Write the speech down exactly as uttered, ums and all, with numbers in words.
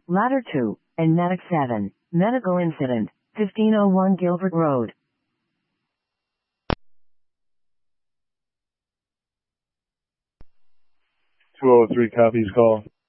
Ladder two, and Medic seven, medical incident, fifteen oh one Gilbert Road. two oh three copies call.